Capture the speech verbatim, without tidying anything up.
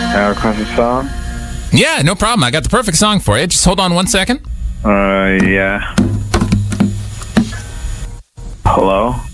I request a song? Yeah, no problem. I got the perfect song for you. Just hold on one second. Uh, yeah. Hello?